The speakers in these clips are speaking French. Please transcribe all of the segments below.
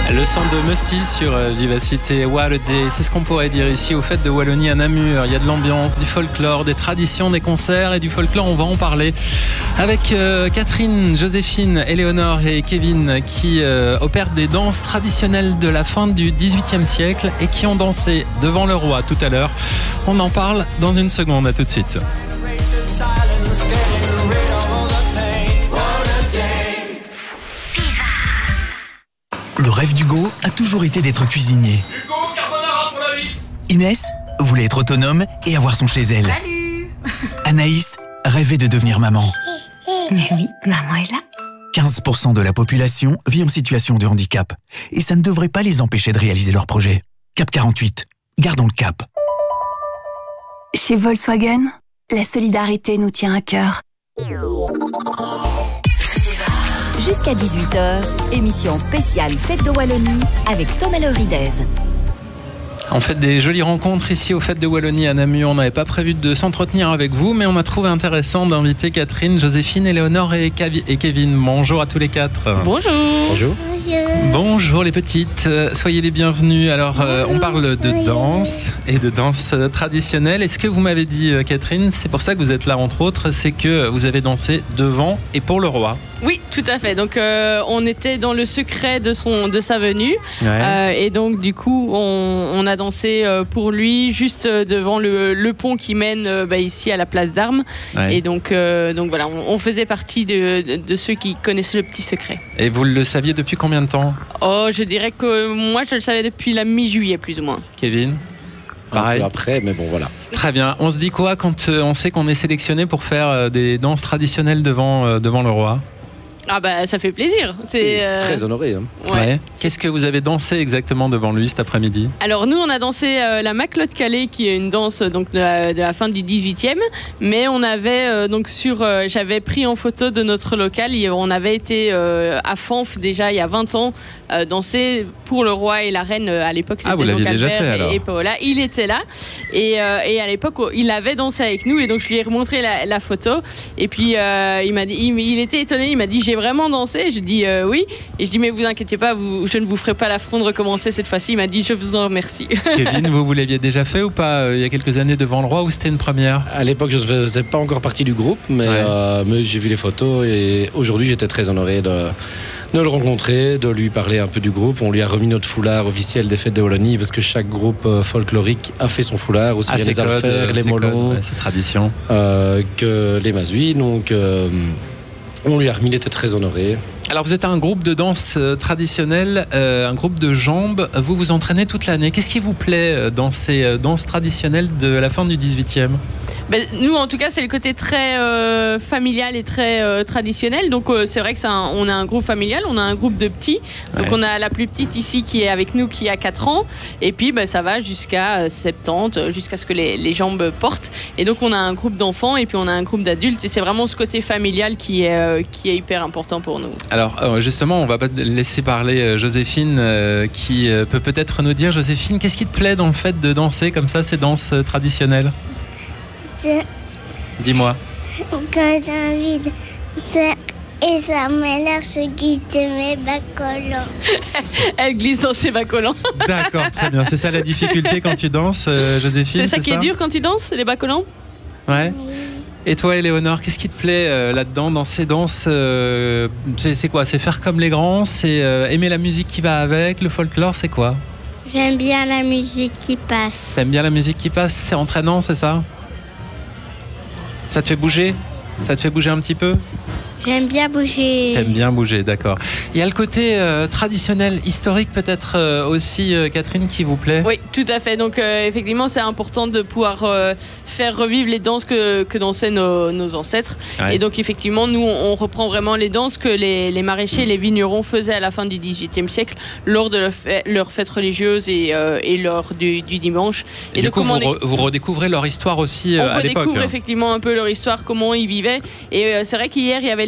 Le son de Musty sur Vivacité What a Day, c'est ce qu'on pourrait dire ici aux fêtes de Wallonie à Namur. Il y a de l'ambiance, du folklore, des traditions, des concerts et du folklore, on va en parler avec Catherine, Joséphine, Éléonore et Kevin qui opèrent des danses traditionnelles de la fin du XVIIIe siècle et qui ont dansé devant le roi tout à l'heure. On en parle dans une seconde, à tout de suite. Le rêve d'Hugo a toujours été d'être cuisinier. Hugo, carbonara pour la 8. Inès voulait être autonome et avoir son chez elle. Salut. Anaïs rêvait de devenir maman. Mais oui, maman est là. 15% de la population vit en situation de handicap. Et ça ne devrait pas les empêcher de réaliser leurs projets. Cap 48, gardons le cap. Chez Volkswagen, la solidarité nous tient à cœur. Jusqu'à 18h, émission spéciale Fête de Wallonie avec Thomas Loridez. On fait des jolies rencontres ici aux Fêtes de Wallonie à Namur. On n'avait pas prévu de s'entretenir avec vous, mais on a trouvé intéressant d'inviter Catherine, Joséphine, Éléonore et Kevin. Bonjour à tous les quatre. Bonjour. Bonjour. Bonjour les petites, soyez les bienvenues. Alors on parle de danse et de danse traditionnelle. Et ce que vous m'avez dit Catherine, c'est pour ça que vous êtes là entre autres, c'est que vous avez dansé devant et pour le roi. Oui, tout à fait. Donc on était dans le secret de sa venue. Ouais. Et donc du coup on a dansé pour lui juste devant le pont qui mène ici à la place d'Armes. Ouais. Et donc voilà, on faisait partie de ceux qui connaissaient le petit secret. Et vous le saviez depuis combien de temps ? Oh, je dirais que moi je le savais depuis la mi-juillet plus ou moins. Kevin ? Pareil. Un peu après, mais bon voilà. Très bien. On se dit quoi quand on sait qu'on est sélectionné pour faire des danses traditionnelles devant le roi ? Ah bah ça fait plaisir. C'est très honoré. Hein. Ouais. Qu'est-ce que vous avez dansé exactement devant lui cet après-midi ? Alors nous on a dansé la Maclotte Calais qui est une danse donc de la fin du 18e, mais on avait j'avais pris en photo de notre local et on avait été à Fanf déjà il y a 20 ans danser pour le roi et la reine à l'époque c'était vous l'aviez déjà fait, alors. Et Paola, il était là et à l'époque il avait dansé avec nous et donc je lui ai remontré la photo et puis il m'a dit il était étonné, il m'a dit j'ai vraiment dansé, je dis oui et je dis mais vous inquiétez pas, je ne vous ferai pas l'affront de recommencer cette fois-ci. Il m'a dit je vous en remercie. Kevin, vous l'aviez déjà fait ou pas il y a quelques années devant le roi ou c'était une première ? À l'époque je ne faisais pas encore partie du groupe mais j'ai vu les photos et aujourd'hui j'étais très honoré de le rencontrer, de lui parler un peu du groupe. On lui a remis notre foulard officiel des Fêtes de Wallonie parce que chaque groupe folklorique a fait son foulard, aussi bien les Alfers, les Molons, c'est tradition, que les Mazouis. Donc on lui a remis, il était très honoré. Alors vous êtes un groupe de danse traditionnelle, un groupe de jambes. Vous vous entraînez toute l'année. Qu'est-ce qui vous plaît dans ces danses traditionnelles de la fin du 18e ? Nous, en tout cas, c'est le côté très familial et très traditionnel. Donc, c'est vrai que on a un groupe familial, on a un groupe de petits. Donc, on a la plus petite ici qui est avec nous, qui a 4 ans. Et puis, ça va jusqu'à 70, jusqu'à ce que les jambes portent. Et donc, on a un groupe d'enfants et puis on a un groupe d'adultes. Et c'est vraiment ce côté familial qui est hyper important pour nous. Alors, justement, on va pas laisser parler Joséphine qui peut peut-être nous dire, Joséphine, qu'est-ce qui te plaît dans le fait de danser comme ça, ces danses traditionnelles ? Dis-moi. Quand j'ai envie de faire et ça m'énerve, je glisse de mes bacolants. Elle glisse dans ses bacolants. D'accord, très bien. C'est ça la difficulté quand tu danses, Joséphine ? C'est ça qui est dur quand tu danses, les bacolants ? Ouais. Et toi, Éléonore, qu'est-ce qui te plaît là-dedans, dans ces danses c'est quoi ? C'est faire comme les grands ? C'est aimer la musique qui va avec ? Le folklore, c'est quoi ? J'aime bien la musique qui passe. T'aimes bien la musique qui passe ? C'est entraînant, c'est ça ? Ça te fait bouger ? Ça te fait bouger un petit peu ? J'aime bien bouger. T'aimes bien bouger, d'accord. Il y a le côté traditionnel, historique peut-être aussi, Catherine, qui vous plaît ? Oui, tout à fait. Donc effectivement, c'est important de pouvoir faire revivre les danses que dansaient nos ancêtres. Ouais. Et donc effectivement, nous, on reprend vraiment les danses que les maraîchers et les vignerons faisaient à la fin du XVIIIe siècle lors de leur fête religieuse et lors du dimanche. Et du coup, vous redécouvrez leur histoire aussi à l'époque. On redécouvre effectivement un peu leur histoire, comment ils vivaient. Et c'est vrai qu'hier, il y avait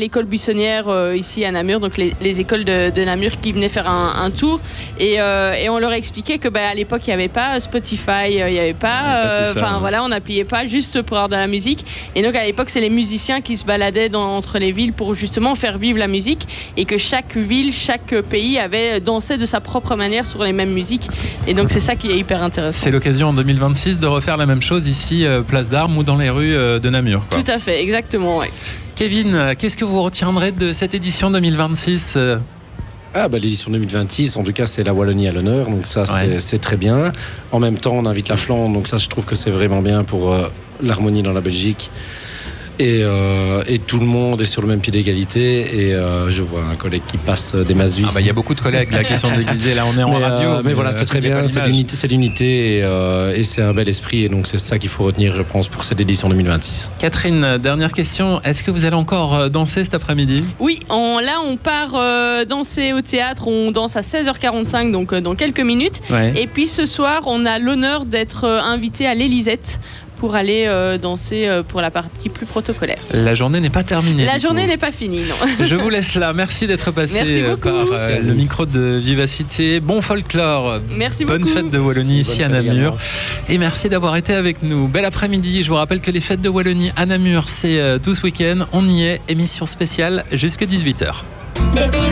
l'école buissonnière ici à Namur, donc les écoles de Namur qui venaient faire un tour et on leur expliquait que à l'époque il n'y avait pas Spotify, il n'y avait pas, on n'appuyait pas juste pour avoir de la musique, et donc à l'époque c'est les musiciens qui se baladaient entre les villes pour justement faire vivre la musique, et que chaque ville, chaque pays avait dansé de sa propre manière sur les mêmes musiques, et donc c'est ça qui est hyper intéressant. C'est l'occasion en 2026 de refaire la même chose ici, place d'Armes ou dans les rues de Namur, quoi. Tout à fait, exactement, ouais. Kevin, qu'est-ce que vous retiendrez de cette édition 2026 ? L'édition 2026, en tout cas, c'est la Wallonie à l'honneur, donc ça, c'est très bien. En même temps, on invite la Flandre, donc ça, je trouve que c'est vraiment bien pour l'harmonie dans la Belgique. Et tout le monde est sur le même pied d'égalité, et je vois un collègue qui passe des masses d'huile. Il y a beaucoup de collègues là qui sont déguisés, là on est en radio. Mais voilà, c'est très bien, c'est l'unité et c'est un bel esprit, et donc c'est ça qu'il faut retenir, je pense, pour cette édition 2026. Catherine, dernière question, est-ce que vous allez encore danser cet après-midi ? Oui, on part danser au théâtre, on danse à 16h45, donc dans quelques minutes. Ouais. Et puis ce soir, on a l'honneur d'être invité à l'Élysette pour aller danser pour la partie plus protocolaire. La journée n'est pas terminée. La journée n'est pas finie, non. Je vous laisse là. Merci d'être passé par le micro de Vivacité. Bon folklore. Merci beaucoup. Bonne fête de Wallonie ici à Namur. Et merci d'avoir été avec nous. Bel après-midi. Je vous rappelle que les fêtes de Wallonie à Namur, c'est tout ce week-end. On y est. Émission spéciale jusqu'à 18h.